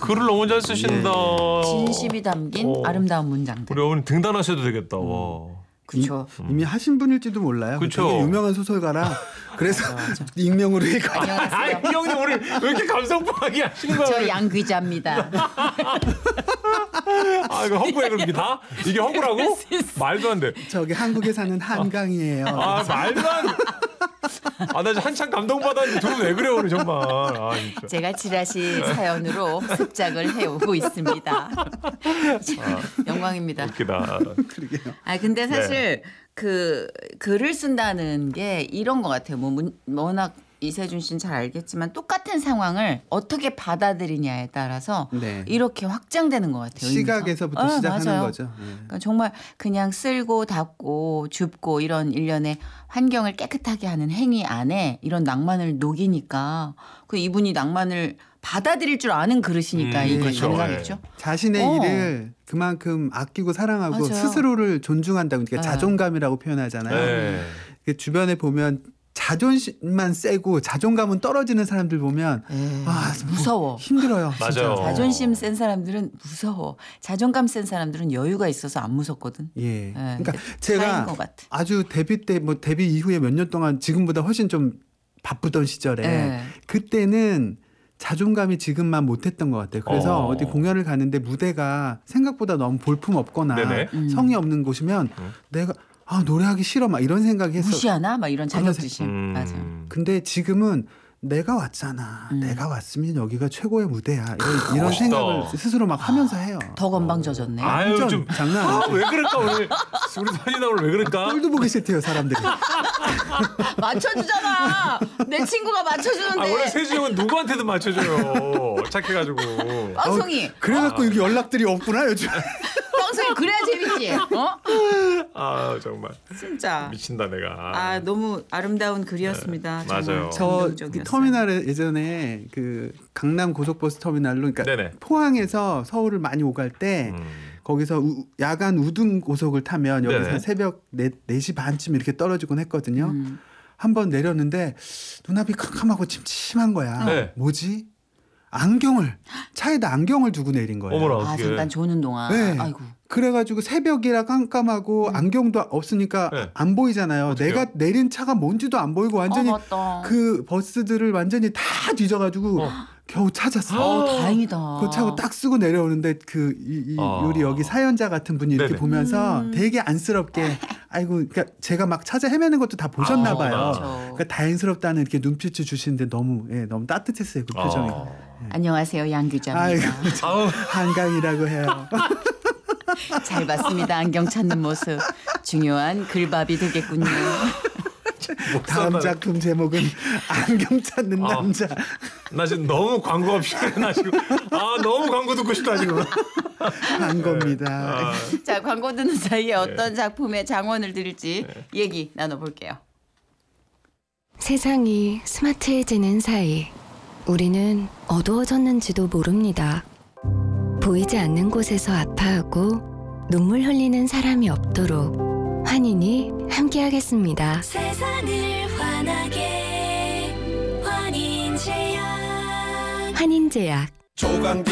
글을 너무 잘 쓰신다. 진심이 담긴 아름다운 문장들. 우리 어머니 등단하셔도 되겠다. 와. 그렇죠. 이미 하신 분일지도 몰라요. 그쵸. 되게 유명한 소설가라. 그래서 익명으로 읽어. 안녕하세요. 이 형님 오늘 왜 이렇게 감성파하게 하시는 거예요? 저 양 기자입니다. 아 이거 허구야 그럼 이게 다? 이게 허구라고? 말도 안 돼. 저기 한국에 사는 한강이에요. 아 말도 안 돼. 나 지금 한참 감동받았는데 둘은 왜 그래요 오늘 정말. 아 진짜. 제가 지라시 사연으로 습작을 해오고 있습니다. 영광입니다. 웃기다. 그러게요. 근데 사실 그 글을 쓴다는 게 이런 것 같아요. 워낙 이세준 씨는 잘 알겠지만 똑같은 상황을 어떻게 받아들이냐에 따라서 네. 이렇게 확장되는 것 같아요. 시각에서부터 시작하는 맞아요. 거죠. 그러니까 정말 그냥 쓸고 닦고 줍고 이런 일련의 환경을 깨끗하게 하는 행위 안에 이런 낭만을 녹이니까 그 이분이 낭만을 받아들일 줄 아는 그릇이니까 이게 그렇죠. 가능하겠죠. 자신의 일을 그만큼 아끼고 사랑하고 맞아요. 스스로를 존중한다고 그러니까 네. 자존감이라고 표현하잖아요. 네. 그 주변에 보면 자존심만 세고 자존감은 떨어지는 사람들 보면 무서워. 힘들어요. 맞아요. 자존심 센 사람들은 무서워. 자존감 센 사람들은 여유가 있어서 안 무섭거든. 예. 그러니까 차이인 제가 것 같아. 아주 데뷔 때 뭐 데뷔 이후에 몇 년 동안 지금보다 훨씬 좀 바쁘던 시절에 네. 그때는 자존감이 지금만 못했던 것 같아요. 그래서 어디 공연을 가는데 무대가 생각보다 너무 볼품 없거나 네네. 성의 없는 곳이면 내가 노래하기 싫어 막 이런 생각이 했어. 무시하나? 막 이런 자격지심. 맞아요. 근데 지금은 내가 왔잖아. 내가 왔으면 여기가 최고의 무대야. 이런 생각을 스스로 막 하면서 해요. 더 건방져졌네. 아유 완전 좀 장난 아니에요. 왜 그럴까 오늘 우리 선이나 오늘 왜 그럴까? 꼴도 보기 싫대요 사람들이. 맞춰주잖아. 내 친구가 맞춰주는데. 원래 세주 형은 누구한테든 맞춰줘요. 착해가지고. 방송이. 그래갖고 여기 연락들이 없구나 요즘. 방송이 그래야 재밌지. 정말 진짜. 미친다 내가. 너무 아름다운 글이었습니다. 네, 맞아요. 저 감동적이었어요. 터미널에 예전에 그 강남 고속버스 터미널로 그러니까 네네. 포항에서 서울을 많이 오갈 때 거기서 야간 우등 고속을 타면 여기서 네네. 새벽 4시 반쯤 이렇게 떨어지곤 했거든요. 한번 내렸는데 눈앞이 캄캄하고 침침한 거야. 네. 뭐지? 차에다 안경을 두고 내린 거예요. 어머나 어떻게? 잠깐 조는 동안. 네. 아이고. 그래가지고 새벽이라 깜깜하고 안경도 없으니까 네. 안 보이잖아요. 어떡해요? 내가 내린 차가 뭔지도 안 보이고 완전히 맞다. 그 버스들을 완전히 다 뒤져가지고 겨우 찾았어. 다행이다. 그 차고 딱 쓰고 내려오는데 우리 여기 사연자 같은 분이 이렇게 네네. 보면서 되게 안쓰럽게 아이고 그러니까 제가 막 찾아 헤매는 것도 다 보셨나 봐요. 그렇죠. 그러니까 다행스럽다는 이렇게 눈빛을 주시는데 너무 따뜻했어요 그 표정이. 안녕하세요, 양 아이고 기자입니다. 한강이라고 해요. 잘 봤습니다. 안경 찾는 모습. 중요한 글밥이 되겠군요. 다음 작품 제목은 안경 찾는 남자. 나 지금 너무 광고가 필요해. 나 지금 너무 광고 듣고 싶다 지금. 한 겁니다. 자, 광고 듣는 사이에 어떤 작품의 장원을 드릴지 얘기 나눠볼게요. 세상이 스마트해지는 사이 우리는 어두워졌는지도 모릅니다. 보이지 않는 곳에서 아파하고 눈물 흘리는 사람이 없도록 환인이 함께하겠습니다. 세상을 환하게 환인제약 환인제약